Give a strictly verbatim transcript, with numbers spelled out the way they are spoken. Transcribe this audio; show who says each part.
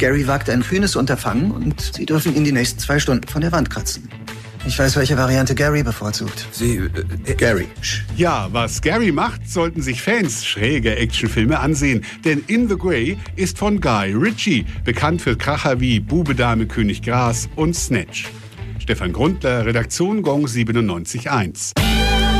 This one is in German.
Speaker 1: Gary wagt ein kühnes Unterfangen und Sie dürfen ihn die nächsten zwei Stunden von der Wand kratzen. Ich weiß, welche Variante Gary bevorzugt.
Speaker 2: Sie... Äh, Gary.
Speaker 3: Ja, was Gary macht, sollten sich Fans schräger Actionfilme ansehen. Denn In the Grey ist von Guy Ritchie, bekannt für Kracher wie Bube, Dame, König, Gras und Snatch. Stefan Grundler, Redaktion Gong siebenundneunzig Komma eins.